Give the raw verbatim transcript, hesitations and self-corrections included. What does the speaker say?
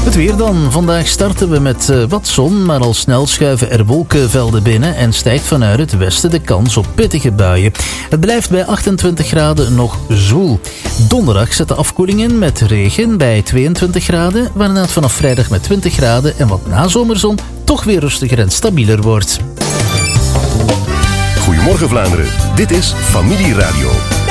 Het weer dan. Vandaag starten we met uh, wat zon, maar al snel schuiven er wolkenvelden binnen en stijgt vanuit het westen de kans op pittige buien. Het blijft bij achtentwintig graden nog zwoel. Donderdag zet de afkoeling in met regen bij tweeëntwintig graden, waarna het vanaf vrijdag met twintig graden en wat nazomerzon toch weer rustiger en stabieler wordt. Goedemorgen Vlaanderen, dit is Familie Radio.